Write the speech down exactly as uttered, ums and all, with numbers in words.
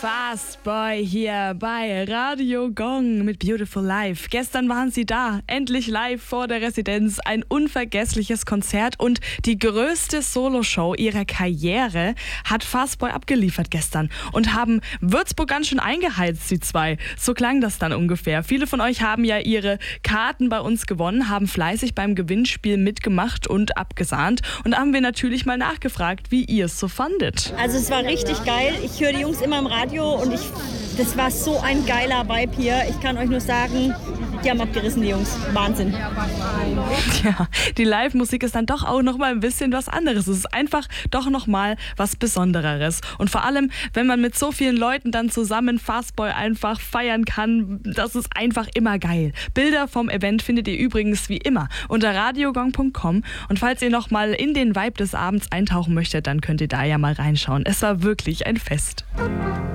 Fastboy hier bei Radio Gong mit Beautiful Life. Gestern waren sie da, endlich live vor der Residenz. Ein unvergessliches Konzert und die größte Soloshow ihrer Karriere hat Fastboy abgeliefert gestern und haben Würzburg ganz schön eingeheizt, die zwei. So klang das dann ungefähr. Viele von euch haben ja ihre Karten bei uns gewonnen, haben fleißig beim Gewinnspiel mitgemacht und abgesahnt. Und da haben wir natürlich mal nachgefragt, wie ihr es so fandet. Also es war richtig geil. Ich höre die Jungs immer im Radio und ich, das war so ein geiler Vibe hier. Ich kann euch nur sagen, die haben abgerissen, die Jungs. Wahnsinn. Ja, die Live-Musik ist dann doch auch noch mal ein bisschen was anderes. Es ist einfach doch noch mal was Besondereres. Und vor allem, wenn man mit so vielen Leuten dann zusammen Fastboy einfach feiern kann, das ist einfach immer geil. Bilder vom Event findet ihr übrigens wie immer unter radiogong punkt com. Und falls ihr noch mal in den Vibe des Abends eintauchen möchtet, dann könnt ihr da ja mal reinschauen. Es war wirklich ein Fest.